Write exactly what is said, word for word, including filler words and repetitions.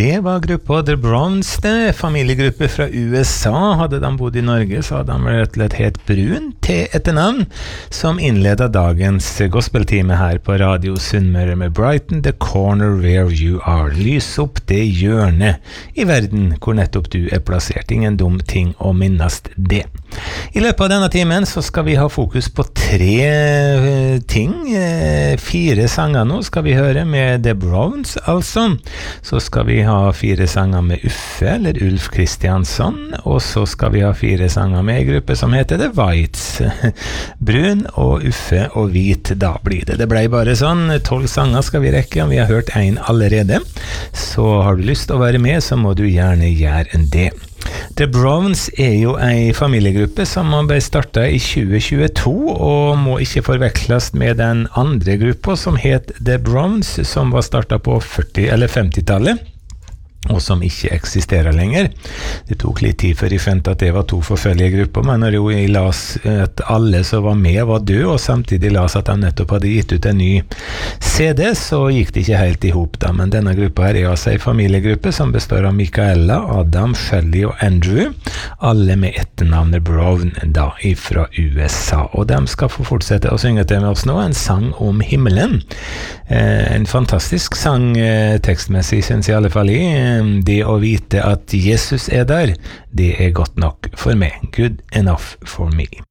Det var gruppa The Browns, det, familiegruppe fra U S A. Hadde de bodd i Norge, så hadde de rett og slett helt brun til etternavn, som innledet dagens gospeltime her på Radio Sunnmøre med Brighton, The Corner Where You Are. Lys opp det hjørnet i verden hvor nettopp du er plassert. Ingen dum ting å minnes det. I løpet av denne timen så skal vi ha fokus på tre ting. Fire sanger nå skal vi høre med The Browns, altså. Så skal vi ha fire sanger med Uffe, eller Ulf Kristiansson, og så skal vi ha fire sanger med en gruppe som heter The Whites. Brun og Uffe og hvit, da blir det. Det ble bare sånn, tolv sanger skal vi rekke, og vi har hørt en allerede. Så har du lyst til å være med, så må du gjerne gjøre det. The Browns er jo en familiegruppe som ble startet i tjue tjueto, og må ikke forveksles med den andre gruppa som het The Browns, som var startet på førti- eller femtitallet. Og som ikke eksisterer lenger. Det tok litt tid før jeg fant at det var to forskjellige grupper, men når jeg las at alle som var med var døde, og samtidig las at de nettopp hadde gitt ut en ny C D, så gikk det ikke helt i hop da. Men denne gruppa her er altså en familiegruppe som består av Michaela, Adam, Shelley og Andrew, alle med etternavnet Brown da, fra U S A. Og de skal få fortsette å synge til med oss nå, en sang om himmelen. Eh, en fantastisk sang, eh, tekstmessig, synes jeg i alle fall i. Det å vite at Jesus er der, det er godt nok for meg. Good enough for me.